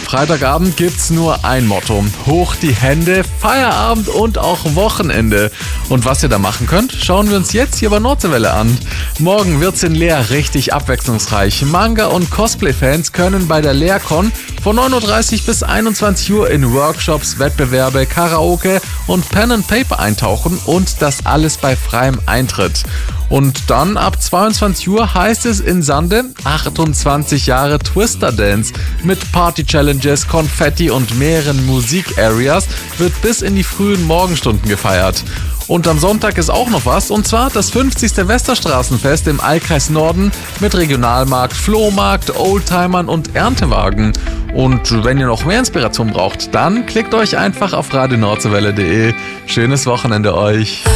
Freitagabend gibt's nur ein Motto. Hoch die Hände, Feierabend und auch Wochenende. Und was ihr da machen könnt, schauen wir uns jetzt hier bei Nordseewelle an. Morgen wird's in Leer richtig abwechslungsreich. Manga- und Cosplay-Fans können bei der Leercon von 9.30 Uhr bis 21 Uhr in Workshops, Wettbewerbe, Karaoke und Pen and Paper eintauchen und das alles bei freiem Eintritt. Und dann ab 22 Uhr heißt es in Sande 28 Jahre Twister Dance. Mit Party-Challenges, Konfetti und mehreren Musik-Areas wird bis in die frühen Morgenstunden gefeiert. Und am Sonntag ist auch noch was, und zwar das 50. Westerstraßenfest im Allkreis Norden mit Regionalmarkt, Flohmarkt, Oldtimern und Erntewagen. Und wenn ihr noch mehr Inspiration braucht, dann klickt euch einfach auf radionordseewelle.de. Schönes Wochenende euch!